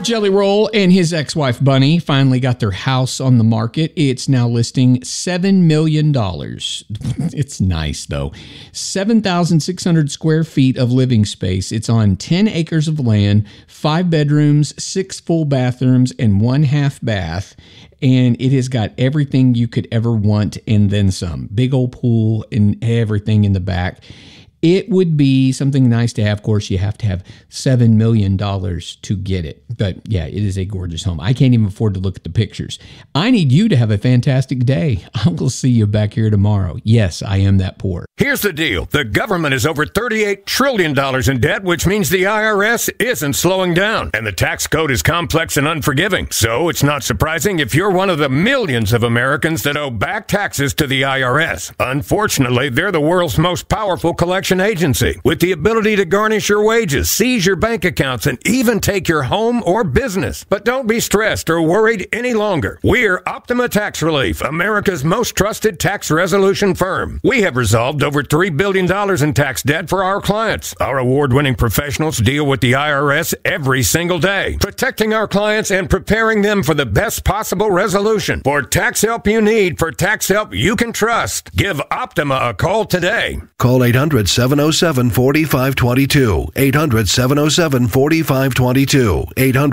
Jelly Roll and his ex-wife Bunny finally got their house on the market. It's now listing $7 million. It's nice, though. 7,600 square feet of living space. It's on 10 acres of land, 5 bedrooms, 6 full bathrooms, and 1 half bath. And it has got everything you could ever want and then some. Big old pool and everything in the back. It would be something nice to have. Of course, you have to have $7 million to get it. But yeah, it is a gorgeous home. I can't even afford to look at the pictures. I need you to have a fantastic day. I will see you back here tomorrow. Yes, I am that poor. Here's the deal. The government is over $38 trillion in debt, which means the IRS isn't slowing down. And the tax code is complex and unforgiving. So it's not surprising if you're one of the millions of Americans that owe back taxes to the IRS. Unfortunately, they're the world's most powerful collection agency with the ability to garnish your wages, seize your bank accounts, and even take your home or business. But don't be stressed or worried any longer. We're Optima Tax Relief, America's most trusted tax resolution firm. We have resolved over $3 billion in tax debt for our clients. Our award-winning professionals deal with the IRS every single day, protecting our clients and preparing them for the best possible resolution. For tax help you need, for tax help you can trust, give Optima a call today. Call 800-707-4522. 800-707-4522.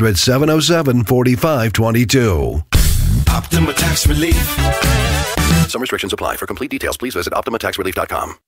800-707-4522. Optima Tax Relief. Some restrictions apply. For complete details, please visit OptimaTaxRelief.com.